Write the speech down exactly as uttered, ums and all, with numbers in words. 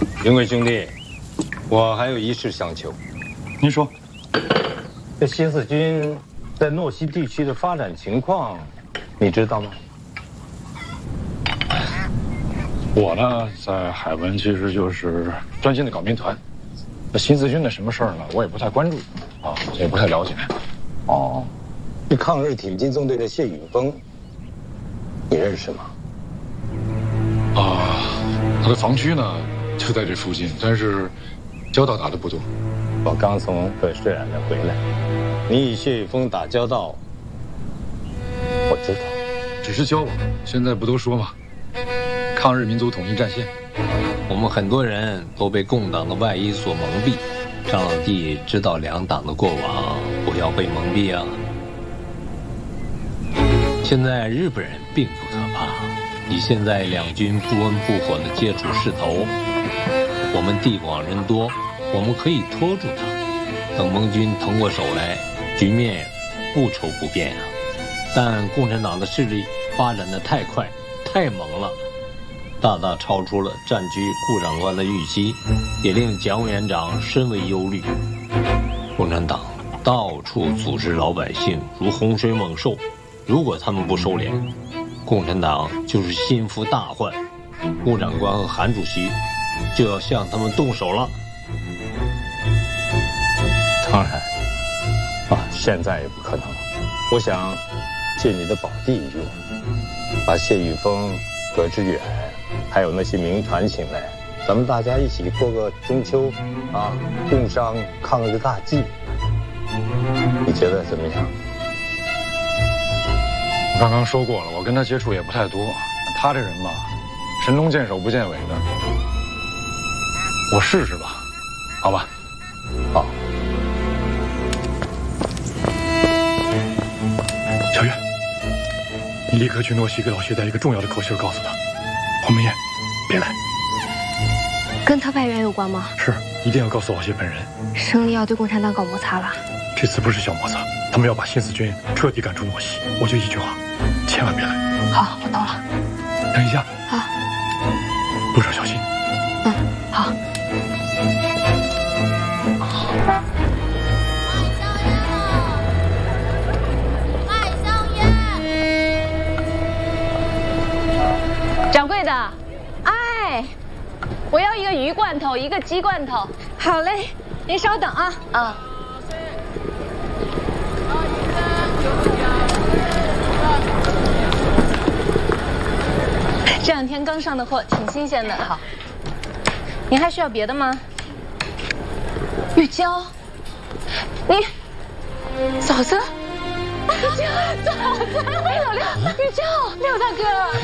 云贵兄弟，我还有一事相求。 您说， 这新四军在诺西地区的发展情况，你知道吗？ 我呢，在海文其实就是专心的搞民团。那新四军的什么事儿呢，我也不太关注，啊，也不太了解。 哦，这抗日挺进纵队的谢宇峰，你认识吗？ 啊，他的防区呢就在这附近，但是交道打得不多。 我刚从和水染那回来，你与谢宇峰打交道，我知道。 只是交往，现在不都说吗？抗日民族统一战线。 我们很多人都被共党的外衣所蒙蔽，张老弟知道两党的过往，不要被蒙蔽啊。现在日本人并不可怕，以现在两军不温不火的接触势头，我们地广人多，我们可以拖住他，等盟军腾过手来，局面不愁不变啊。但共产党的势力发展得太快太猛了，大大超出了战区顾长官的预期，也令蒋委员长深为忧虑。共产党到处组织老百姓如洪水猛兽，如果他们不收敛，共产党就是心腹大患，顾长官和韩主席就要向他们动手了。 当然，啊，现在也不可能。我想借你的保地一用，把谢宇峰、葛志远，还有那些民团请来，咱们大家一起过个中秋，啊，共商抗日大计。你觉得怎么样？ 我刚刚说过了，我跟他接触也不太多。他这人嘛，神龙见首不见尾的。我试试吧，好吧？ 好。 小月，你立刻去诺西给老薛带一个重要的口信，告诉他，黄明艳别来。 跟特派员有关吗？ 是，一定要告诉老谢本人。 胜利要对共产党搞摩擦了。 这次不是小摩擦，他们要把新四军彻底赶出诺西。我就一句话，千万别来。 好，我懂了。 等一下。 啊。 路上小心。 嗯，好。 掌柜的，哎，我要一个鱼罐头，一个鸡罐头。 好嘞，您稍等啊。 啊。这两天刚上的货，挺新鲜的。好。您还需要别的吗？玉娇，你，嫂子。玉娇，嫂子，六六，玉娇，六大哥，